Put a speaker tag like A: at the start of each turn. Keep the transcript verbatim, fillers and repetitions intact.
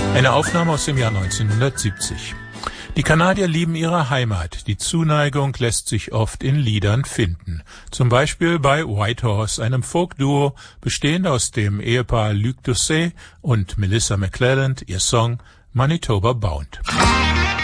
A: Eine Aufnahme aus dem Jahr neunzehnhundertsiebzig. Die Kanadier lieben ihre Heimat. Die Zuneigung lässt sich oft in Liedern finden. Zum Beispiel bei Whitehorse, einem Folk-Duo, bestehend aus dem Ehepaar Luc Doucet und Melissa McClelland, ihr Song Manitoba Bound.